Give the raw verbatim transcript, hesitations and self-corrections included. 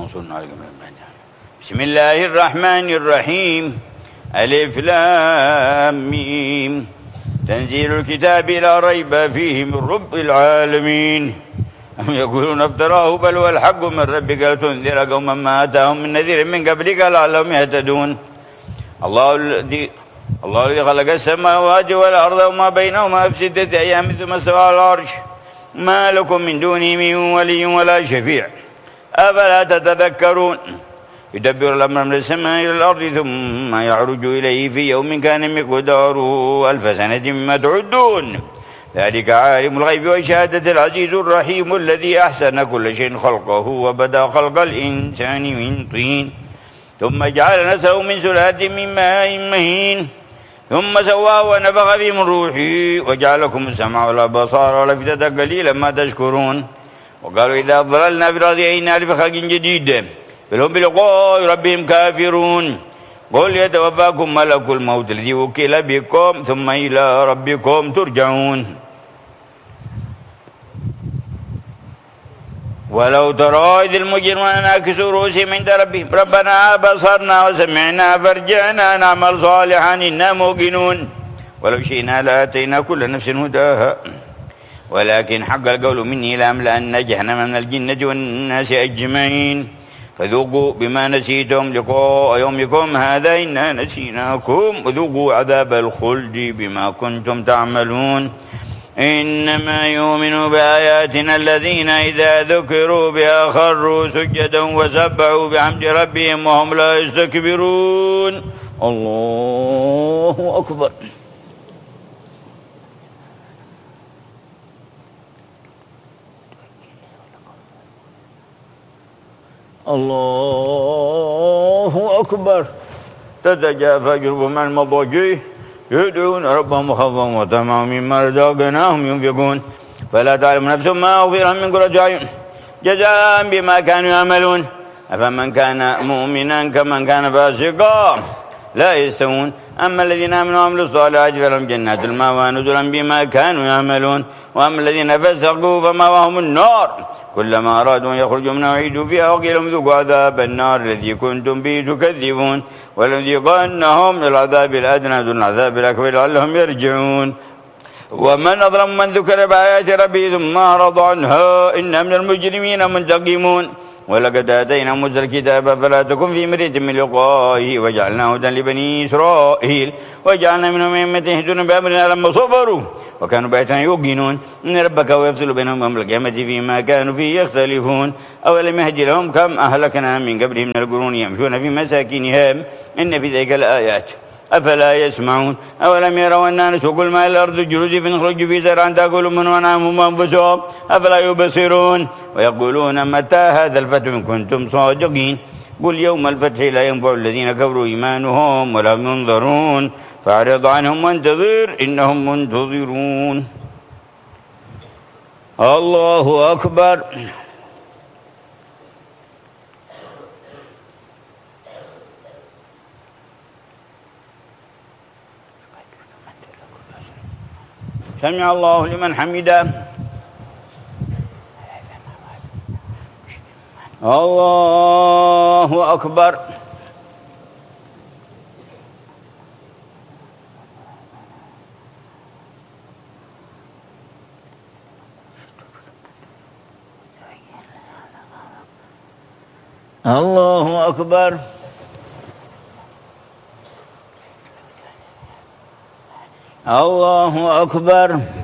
وانصرنا على القوم الكافرين. بسم الله الرحمن الرحيم. ألف لام ميم. تنزيل الكتاب لا ريب فيه من رب العالمين. أم يقولون افتراه بل هو الحق من ربك لتنذر قوما ما أتاهم من نذير من قبلك لعلهم يهتدون. الله الذي الله الذي خلق السماوات والأرض وما بينهما في ستة أيام ثم استوى على العرش ما لكم من دونه من ولي ولا شفيع أفلا تتذكرون. يدبر الأمر من السماء إلى الأرض ثم يعرج إليه في يوم كان مقداره ألف سنة مما تعدون. ذلك عالم الغيب والشهادة العزيز الرحيم الذي أحسن كل شيء خلقه وبدأ خلق الإنسان من طين ثم جعل نسله من سلالة من ماء مهين ثم سواه ونفخ فيه من روحه وجعل لكم السمع والأبصار والأفئدة قليلا ما تشكرون. وقالوا إذا ضللنا في الأرض إنا لفي خلق جديد بل هم بلقاء ربهم كافرون. قل يتوفاكم ملك الموت الذي وكل بكم ثم إلى ربكم ترجعون. ولو ترى إذ المجرمون ناكسوا رؤوسهم عند ربهم ربنا أبصرنا وسمعنا فارجعنا نعمل صالحا إنا موقنون. ولو شئنا لآتينا كل نفس هداها ولكن حق القول مني لأملأن جهنم من الجنة والناس أجمعين. فذوقوا بما نسيتم لقاء يومكم هذا إنا نسيناكم وذوقوا عذاب الخلد بما كنتم تعملون. إنما يؤمن بآياتنا الذين إذا ذكروا بها خروا سجدا وسبحوا بحمد ربهم وهم لا يستكبرون. الله أكبر. الله أكبر. تتجافى جنوبهم عن المضاجع يدعون ربهم خوفا وطمعا مما رزقناهم ينفقون. فلا تعلم نفس ما أخفي لهم من قرة أعين جزاء بما كانوا يعملون. أفمن كان مؤمنا كمن كان فاسقا لا يستوون. أما الذين آمنوا وعملوا الصالحات فلهم جنات المأوى نزلا بما كانوا يعملون. وأما الذين فسقوا فمأواهم النار كلما أرادوا أن يخرجوا منها أعيدوا فيها وقيل لهم ذوقوا عذاب النار الذي كنتم به تكذبون. ولنذيقنهم من العذاب الأدنى دون العذاب الأكبر لعلهم يرجعون. ومن أظلم من ذكر بآيات ربه ثم أعرض عنها إنا من المجرمين منتقمون. ولقد آتينا موسى الكتاب فلا تكن في مرية من لقائه وجعلناه هدى لبني إسرائيل وجعلنا منهم أئمة يهدون بأمرنا لما صبروا وكانوا بآياتنا يوقنون. إن ربك ويفصل بينهم يوم القيامة فيما كانوا فيه يختلفون. أولم يهد لهم كم أهلكنا من قبلهم من القرون يمشون في مساكنهم إن في ذلك الآيات أفلا يسمعون. أولم يروا أننا نسوق الماء إلى الأرض الجرز فنخرج به زرعا تأكل منه أنعامهم وأنفسهم أفلا يبصرون. ويقولون متى هذا الفتح إن كنتم صادقين. قل يوم الفتح لا ينفع الذين كفروا إيمانهم ولا ينظرون فأعرض عنهم وانتظر إنهم منتظرون. الله أكبر. سمع الله لمن حمده. الله أكبر. الله أكبر. الله أكبر.